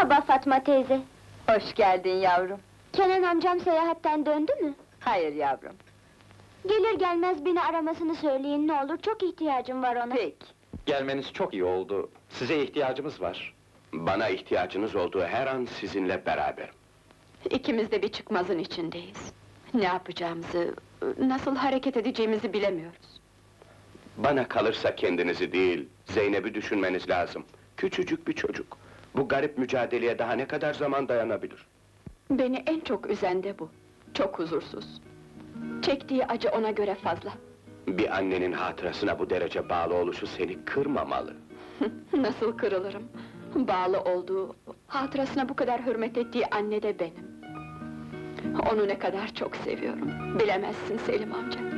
Merhaba Fatma teyze. Hoş geldin yavrum. Kenan amcam seyahatten döndü mü? Hayır yavrum. Gelir gelmez beni aramasını söyleyin ne olur, çok ihtiyacım var ona. Peki. Gelmeniz çok iyi oldu. Size ihtiyacımız var. Bana ihtiyacınız olduğu her an sizinle beraberim. İkimiz de bir çıkmazın içindeyiz. Ne yapacağımızı, nasıl hareket edeceğimizi bilemiyoruz. Bana kalırsa kendinizi değil, Zeynep'i düşünmeniz lazım. Küçücük bir çocuk. Bu garip mücadeleye daha ne kadar zaman dayanabilir? Beni en çok üzen de bu. Çok huzursuz. Çektiği acı ona göre fazla. Bir annenin hatırasına bu derece bağlı oluşu seni kırmamalı. Nasıl kırılırım? Bağlı olduğu, hatırasına bu kadar hürmet ettiği anne de benim. Onu ne kadar çok seviyorum, bilemezsin Selim amca.